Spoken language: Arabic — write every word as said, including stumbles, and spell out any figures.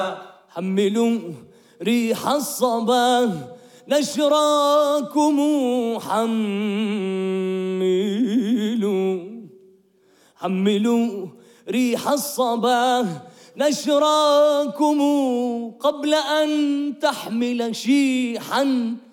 حملوا ريح الصبا نشراكم، حملوا حملوا ريح الصبا نشراكم قبل أن تحمل شيحا